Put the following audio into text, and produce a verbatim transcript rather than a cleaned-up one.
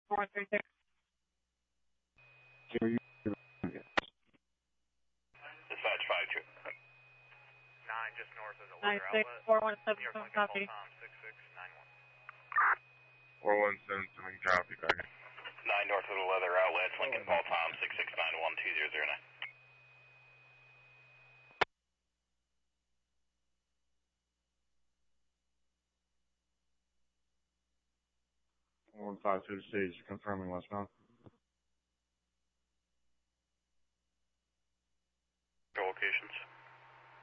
four one three six. Dispatch five two. Nine just north of the Nine leather six outlet. four one seven Near seven Lincoln copy. Tom six six nine one. four one seven seven copy, back. Nine north of the leather outlet, Lincoln Paul Tom six six nine one two zero zero nine. one five two stage, confirming westbound.